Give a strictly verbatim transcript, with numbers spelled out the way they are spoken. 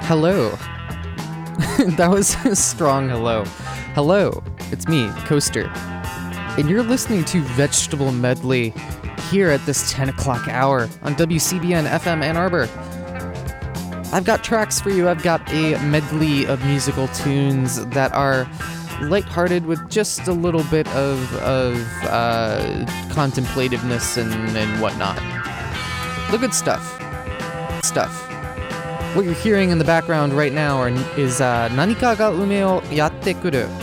Hello. That was a strong hello. Hello, it's me, Coaster. And you're listening to Vegetable Medley here at this ten o'clock hour on W C B N F M Ann Arbor. I've got tracks for you. I've got a medley of musical tunes that are lighthearted with just a little bit of, of uh, contemplativeness and, and whatnot. The good stuff. Stuff. What you're hearing in the background right now are, is uh, 何かが梅をやってくる